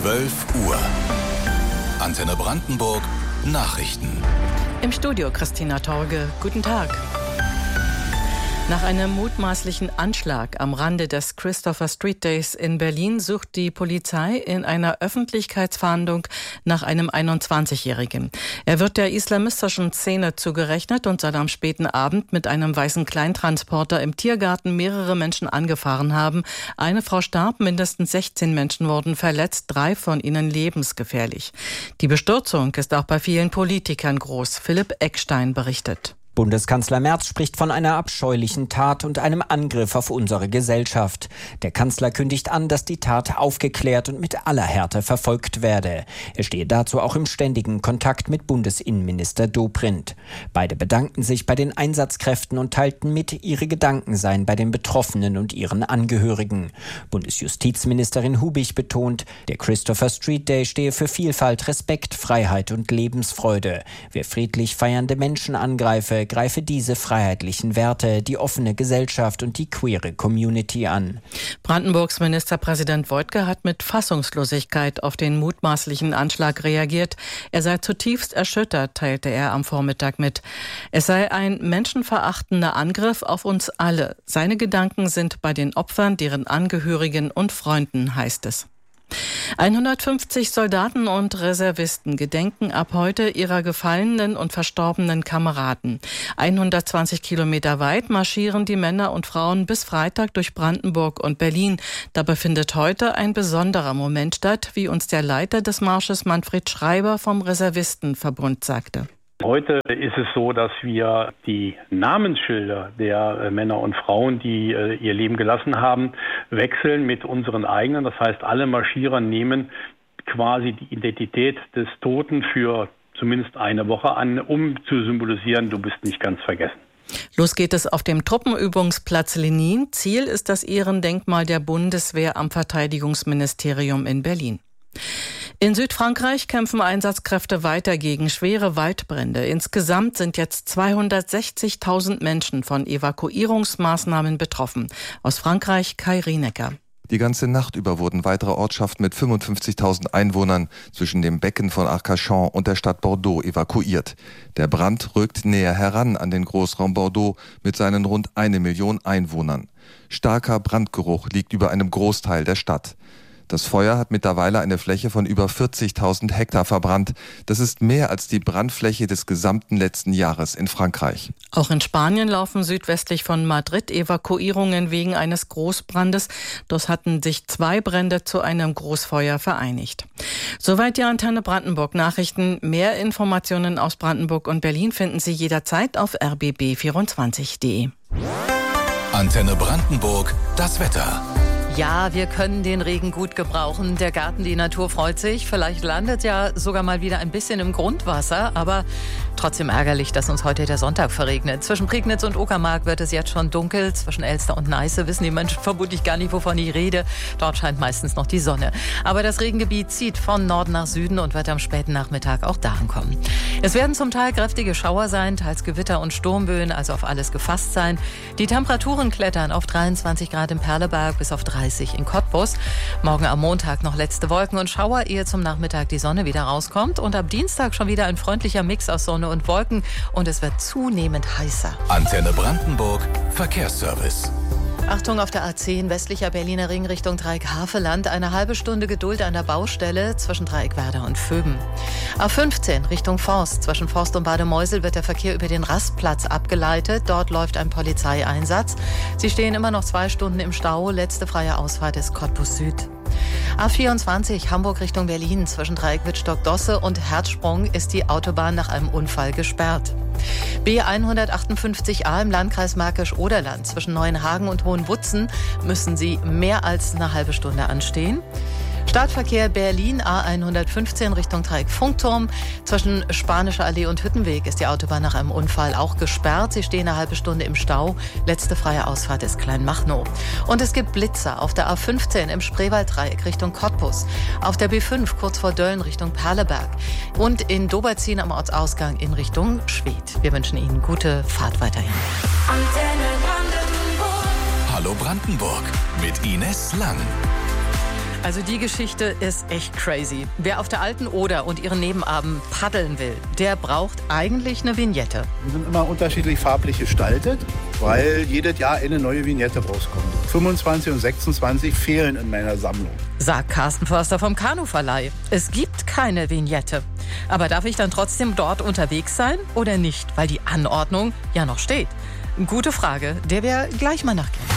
12 Uhr. Antenne Brandenburg Nachrichten. Im Studio Christina Torge. Guten Tag. Nach einem mutmaßlichen Anschlag am Rande des Christopher Street Days in Berlin sucht die Polizei in einer Öffentlichkeitsfahndung nach einem 21-Jährigen. Er wird der islamistischen Szene zugerechnet und soll am späten Abend mit einem weißen Kleintransporter im Tiergarten mehrere Menschen angefahren haben. Eine Frau starb, mindestens 16 Menschen wurden verletzt, 3 von ihnen lebensgefährlich. Die Bestürzung ist auch bei vielen Politikern groß. Philipp Eckstein berichtet. Bundeskanzler Merz spricht von einer abscheulichen Tat und einem Angriff auf unsere Gesellschaft. Der Kanzler kündigt an, dass die Tat aufgeklärt und mit aller Härte verfolgt werde. Er stehe dazu auch im ständigen Kontakt mit Bundesinnenminister Dobrindt. Beide bedankten sich bei den Einsatzkräften und teilten mit, ihre Gedanken seien bei den Betroffenen und ihren Angehörigen. Bundesjustizministerin Hubig betont, der Christopher Street Day stehe für Vielfalt, Respekt, Freiheit und Lebensfreude. Wer friedlich feiernde Menschen angreife, greife diese freiheitlichen Werte, die offene Gesellschaft und die queere Community an. Brandenburgs Ministerpräsident Woidke hat mit Fassungslosigkeit auf den mutmaßlichen Anschlag reagiert. Er sei zutiefst erschüttert, teilte er am Vormittag mit. Es sei ein menschenverachtender Angriff auf uns alle. Seine Gedanken sind bei den Opfern, deren Angehörigen und Freunden, heißt es. 150 Soldaten und Reservisten gedenken ab heute ihrer gefallenen und verstorbenen Kameraden. 120 Kilometer weit marschieren die Männer und Frauen bis Freitag durch Brandenburg und Berlin. Dabei findet heute ein besonderer Moment statt, wie uns der Leiter des Marsches Manfred Schreiber vom Reservistenverbund sagte. Heute ist es so, dass wir die Namensschilder der Männer und Frauen, die ihr Leben gelassen haben, wechseln mit unseren eigenen. Das heißt, alle Marschierer nehmen quasi die Identität des Toten für zumindest eine Woche an, um zu symbolisieren, du bist nicht ganz vergessen. Los geht es auf dem Truppenübungsplatz Lenin. Ziel ist das Ehrendenkmal der Bundeswehr am Verteidigungsministerium in Berlin. In Südfrankreich kämpfen Einsatzkräfte weiter gegen schwere Waldbrände. Insgesamt sind jetzt 260.000 Menschen von Evakuierungsmaßnahmen betroffen. Aus Frankreich Kai Rienecker. Die ganze Nacht über wurden weitere Ortschaften mit 55.000 Einwohnern zwischen dem Becken von Arcachon und der Stadt Bordeaux evakuiert. Der Brand rückt näher heran an den Großraum Bordeaux mit seinen rund 1 Million Einwohnern. Starker Brandgeruch liegt über einem Großteil der Stadt. Das Feuer hat mittlerweile eine Fläche von über 40.000 Hektar verbrannt. Das ist mehr als die Brandfläche des gesamten letzten Jahres in Frankreich. Auch in Spanien laufen südwestlich von Madrid Evakuierungen wegen eines Großbrandes. Dort hatten sich 2 Brände zu einem Großfeuer vereinigt. Soweit die Antenne Brandenburg Nachrichten. Mehr Informationen aus Brandenburg und Berlin finden Sie jederzeit auf rbb24.de. Antenne Brandenburg, das Wetter. Ja, wir können den Regen gut gebrauchen. Der Garten, die Natur freut sich. Vielleicht landet ja sogar mal wieder ein bisschen im Grundwasser. Aber trotzdem ärgerlich, dass uns heute der Sonntag verregnet. Zwischen Prignitz und Uckermark wird es jetzt schon dunkel. Zwischen Elster und Neiße wissen die Menschen vermutlich gar nicht, wovon ich rede. Dort scheint meistens noch die Sonne. Aber das Regengebiet zieht von Norden nach Süden und wird am späten Nachmittag auch da ankommen. Es werden zum Teil kräftige Schauer sein, teils Gewitter und Sturmböen, also auf alles gefasst sein. Die Temperaturen klettern auf 23 Grad im Perleberg bis auf 30 in Cottbus. Morgen am Montag noch letzte Wolken und Schauer, ehe zum Nachmittag die Sonne wieder rauskommt. Und ab Dienstag schon wieder ein freundlicher Mix aus Sonne und Wolken. Und es wird zunehmend heißer. Antenne Brandenburg Verkehrsservice. Achtung auf der A10 westlicher Berliner Ring Richtung Dreieck-Havelland. Eine halbe Stunde Geduld an der Baustelle zwischen Dreieck-Werder und Vöben. A15 Richtung Forst. Zwischen Forst und Bademeusel wird der Verkehr über den Rastplatz abgeleitet. Dort läuft ein Polizeieinsatz. Sie stehen immer noch 2 Stunden im Stau. Letzte freie Ausfahrt ist Cottbus Süd. A24 Hamburg Richtung Berlin. Zwischen Dreieck-Wittstock-Dosse und Herzsprung ist die Autobahn nach einem Unfall gesperrt. B158a im Landkreis Märkisch-Oderland. Zwischen Neuenhagen und Hohenwutzen müssen Sie mehr als eine halbe Stunde anstehen. Startverkehr Berlin A115 Richtung Dreieck-Funkturm. Zwischen Spanischer Allee und Hüttenweg ist die Autobahn nach einem Unfall auch gesperrt. Sie stehen eine halbe Stunde im Stau. Letzte freie Ausfahrt ist Kleinmachnow. Und es gibt Blitzer auf der A15 im Spreewalddreieck Richtung Cottbus. Auf der B5 kurz vor Dölln Richtung Perleberg. Und in Doberzin am Ortsausgang in Richtung Schwedt. Wir wünschen Ihnen gute Fahrt weiterhin. Hallo Brandenburg mit Ines Lang. Also die Geschichte ist echt crazy. Wer auf der Alten Oder und ihren Nebenarmen paddeln will, der braucht eigentlich eine Vignette. Die sind immer unterschiedlich farblich gestaltet, weil jedes Jahr eine neue Vignette rauskommt. 25 und 26 fehlen in meiner Sammlung. Sagt Carsten Förster vom Kanuverleih. Es gibt keine Vignette. Aber darf ich dann trotzdem dort unterwegs sein oder nicht? Weil die Anordnung ja noch steht. Gute Frage, der wir gleich mal nachgehen.